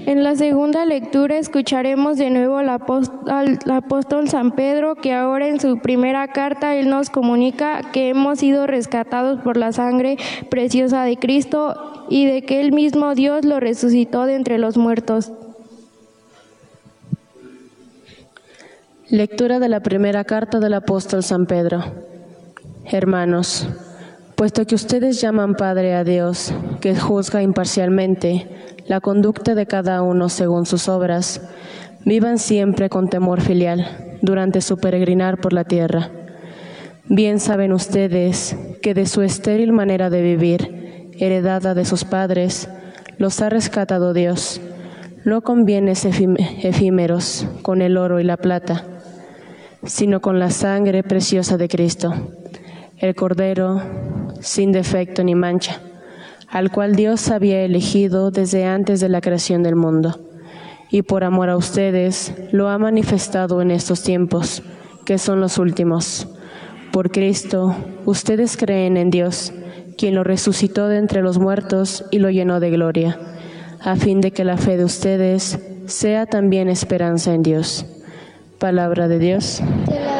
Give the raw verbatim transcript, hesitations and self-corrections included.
En la segunda lectura escucharemos de nuevo al apóstol, al apóstol San Pedro, que ahora en su primera carta él nos comunica que hemos sido rescatados por la sangre preciosa de Cristo y de que el mismo Dios lo resucitó de entre los muertos. Lectura de la primera carta del apóstol San Pedro. Hermanos, puesto que ustedes llaman Padre a Dios, que juzga imparcialmente la conducta de cada uno según sus obras, vivan siempre con temor filial durante su peregrinar por la tierra. Bien saben ustedes que de su estéril manera de vivir, heredada de sus padres, los ha rescatado Dios, no con bienes efímeros, con el oro y la plata, sino con la sangre preciosa de Cristo, el Cordero sin defecto ni mancha, al cual Dios había elegido desde antes de la creación del mundo, y por amor a ustedes lo ha manifestado en estos tiempos, que son los últimos. Por Cristo, ustedes creen en Dios, quien lo resucitó de entre los muertos y lo llenó de gloria, a fin de que la fe de ustedes sea también esperanza en Dios. Palabra de Dios. Te la